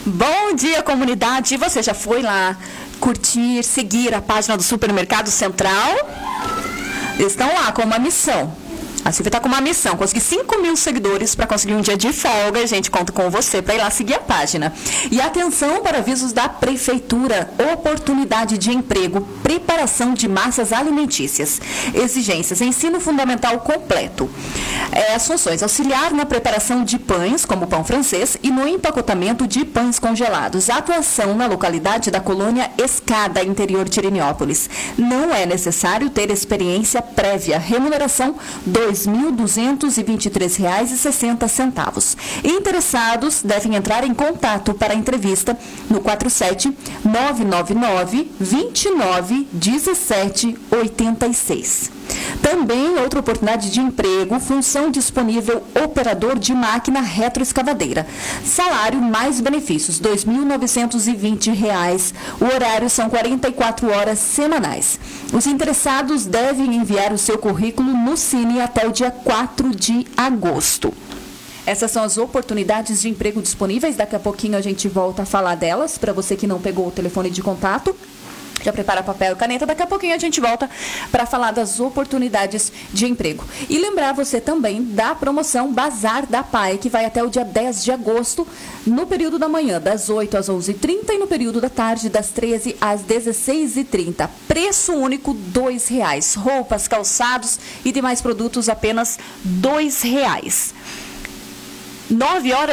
Bom dia, comunidade. Você já foi lá curtir, seguir a página do Supermercado Central? Eles estão lá com uma missão. A Silvia está com uma missão, conseguir 5.000 seguidores para conseguir um dia de folga. A gente conta com você para ir lá seguir a página. E atenção para avisos da Prefeitura, oportunidade de emprego, preparação de massas alimentícias. Exigências, ensino fundamental completo. As funções, auxiliar na preparação de pães, como pão francês, e no empacotamento de pães congelados. Atuação na localidade da colônia Escada, interior de Irineópolis. Não é necessário ter experiência prévia. Remuneração R$ 2.223,60. Interessados devem entrar em contato para a entrevista no 47-999-29-1786. Também outra oportunidade de emprego, função disponível, operador de máquina retroescavadeira. Salário mais benefícios, R$ 2.920. O horário são 44 horas semanais. Os interessados devem enviar o seu currículo no Cine até o dia 4 de agosto. Essas são as oportunidades de emprego disponíveis. Daqui a pouquinho a gente volta a falar delas, para você que não pegou o telefone de contato. Já prepara papel e caneta, daqui a pouquinho a gente volta para falar das oportunidades de emprego. E lembrar você também da promoção Bazar da PAE, que vai até o dia 10 de agosto, no período da manhã, das 8 às 11h30 e no período da tarde, das 13 às 16h30. Preço único, R$ 2,00. Roupas, calçados e demais produtos, apenas R$ 2,00. 9 horas.